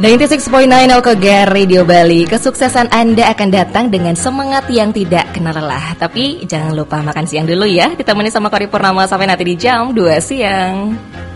96.9 Alkogar Radio Bali. Kesuksesan Anda akan datang dengan semangat yang tidak kenal lelah. Tapi jangan lupa makan siang dulu ya. Ditemani sama Kori Purnama sampai nanti di jam 2 siang.